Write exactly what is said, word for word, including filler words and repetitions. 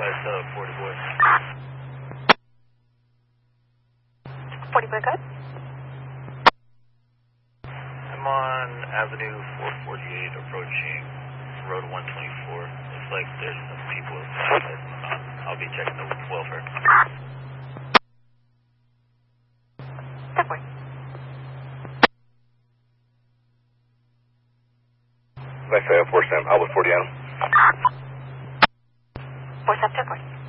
Advise uh, forty boy. forty boy, good. I'm on Avenue four forty-eight approaching Road one twenty-four. Looks like there's some people inside. Uh, I'll be checking the welfare. ten boy. Nice to have four seven. I'll with forty Adam. four seven, ten boy.